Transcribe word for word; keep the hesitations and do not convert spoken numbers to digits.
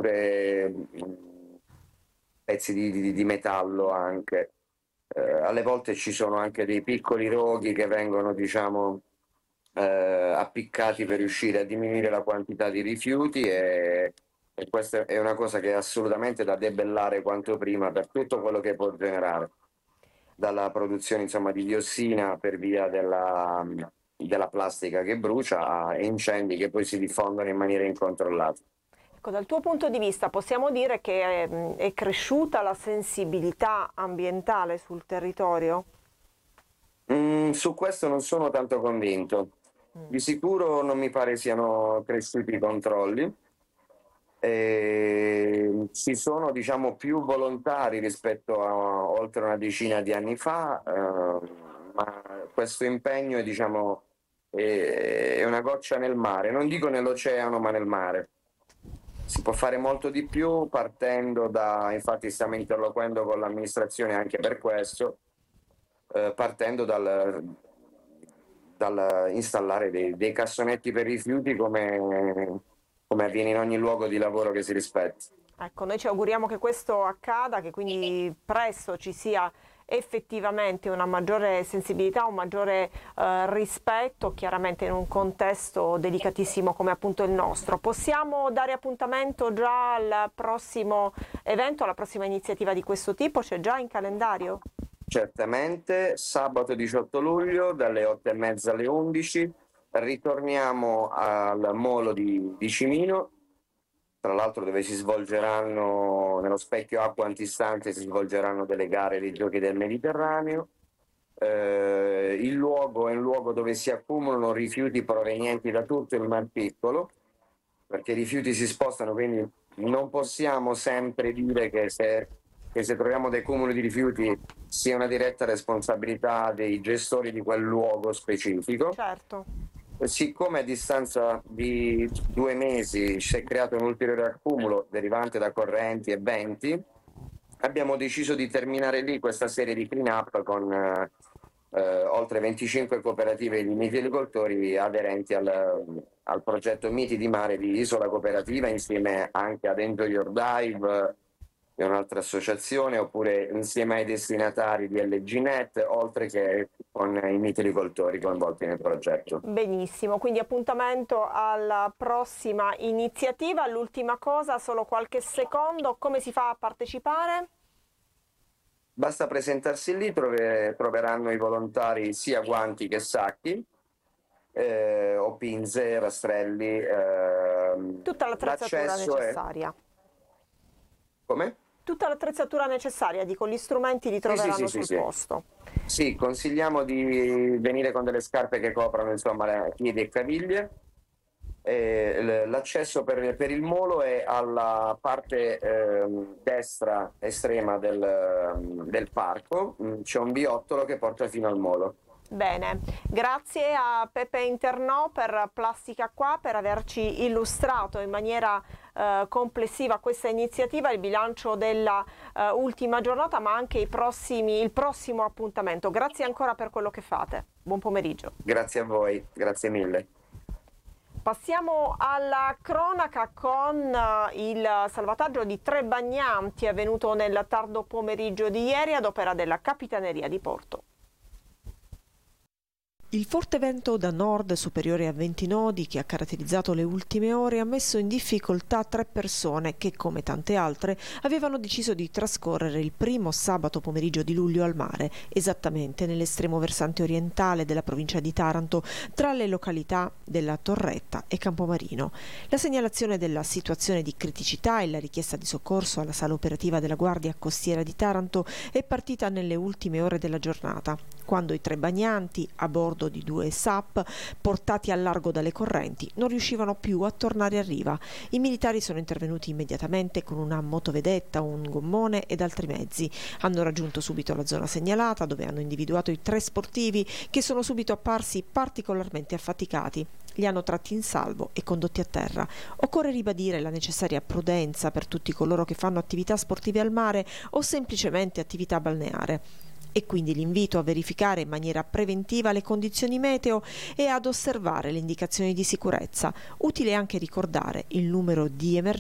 oppure mh, pezzi di, di, di metallo anche. Eh, alle volte ci sono anche dei piccoli roghi che vengono, diciamo, eh, appiccati per riuscire a diminuire la quantità di rifiuti e, e questa è una cosa che è assolutamente da debellare quanto prima per tutto quello che può generare, dalla produzione insomma di diossina per via della, della plastica che brucia a incendi che poi si diffondono in maniera incontrollata. Ecco, dal tuo punto di vista possiamo dire che è, è cresciuta la sensibilità ambientale sul territorio? Mm, su questo non sono tanto convinto. Di sicuro non mi pare siano cresciuti i controlli. E ci sono, diciamo, più volontari rispetto a oltre una decina di anni fa, eh, ma questo impegno è, diciamo, è, è una goccia nel mare, non dico nell'oceano, ma nel mare. Si può fare molto di più partendo da, infatti stiamo interloquendo con l'amministrazione anche per questo, eh, partendo dal, dal installare dei, dei cassonetti per rifiuti come, come avviene in ogni luogo di lavoro che si rispetti. Ecco, noi ci auguriamo che questo accada, che quindi presto ci sia effettivamente una maggiore sensibilità, un maggiore eh, rispetto, chiaramente in un contesto delicatissimo come appunto il nostro. Possiamo dare appuntamento già al prossimo evento, alla prossima iniziativa di questo tipo? C'è già in calendario? Certamente, sabato diciotto luglio dalle otto e mezza alle undici ritorniamo al molo di, di Cimino, tra l'altro dove si svolgeranno, nello specchio acqua antistante, si svolgeranno delle gare dei Giochi del Mediterraneo. Eh, il luogo è un luogo dove si accumulano rifiuti provenienti da tutto il Mar Piccolo, perché i rifiuti si spostano, quindi non possiamo sempre dire che se, che se troviamo dei cumuli di rifiuti sia una diretta responsabilità dei gestori di quel luogo specifico. Certo. Siccome a distanza di due mesi si è creato un ulteriore accumulo derivante da correnti e venti, abbiamo deciso di terminare lì questa serie di clean up con eh, eh, oltre venticinque cooperative di mitilicoltori aderenti al, al progetto Miti di Mare di Isola Cooperativa, insieme anche ad Enjoy Your Dive, che è un'altra associazione, oppure insieme ai destinatari di L G Net, oltre che con i mitilicoltori coinvolti nel progetto. Benissimo, quindi appuntamento alla prossima iniziativa. L'ultima cosa, solo qualche secondo, come si fa a partecipare? Basta presentarsi lì, trove, troveranno i volontari sia guanti che sacchi, eh, o pinze, rastrelli. Eh, Tutta l'attrezzatura necessaria. È... Come? Tutta l'attrezzatura necessaria, dico, gli strumenti li troveranno sì, sì, sul sì, posto. Sì, consigliamo di venire con delle scarpe che coprano insomma piedi e caviglie. Eh, l'accesso per, per il molo è alla parte eh, destra estrema del, del parco, c'è un viottolo che porta fino al molo. Bene, grazie a Peppe Internò per Plastica Qua, per averci illustrato in maniera eh, complessiva questa iniziativa, il bilancio della eh, ultima giornata, ma anche i prossimi, il prossimo appuntamento. Grazie ancora per quello che fate. Buon pomeriggio. Grazie a voi, grazie mille. Passiamo alla cronaca con il salvataggio di tre bagnanti avvenuto nel tardo pomeriggio di ieri ad opera della Capitaneria di Porto. Il forte vento da nord superiore a venti nodi che ha caratterizzato le ultime ore ha messo in difficoltà tre persone che, come tante altre, avevano deciso di trascorrere il primo sabato pomeriggio di luglio al mare, esattamente nell'estremo versante orientale della provincia di Taranto, tra le località della Torretta e Campomarino. La segnalazione della situazione di criticità e la richiesta di soccorso alla sala operativa della Guardia Costiera di Taranto è partita nelle ultime ore della giornata, quando i tre bagnanti, a bordo di due S A P portati al largo dalle correnti, non riuscivano più a tornare a riva. I militari sono intervenuti immediatamente con una motovedetta, un gommone ed altri mezzi. Hanno raggiunto subito la zona segnalata, dove hanno individuato i tre sportivi che sono subito apparsi particolarmente affaticati. Li hanno tratti in salvo e condotti a terra. Occorre ribadire la necessaria prudenza per tutti coloro che fanno attività sportive al mare o semplicemente attività balneare. E quindi l'invito a verificare in maniera preventiva le condizioni meteo e ad osservare le indicazioni di sicurezza. Utile anche ricordare il numero di emergenza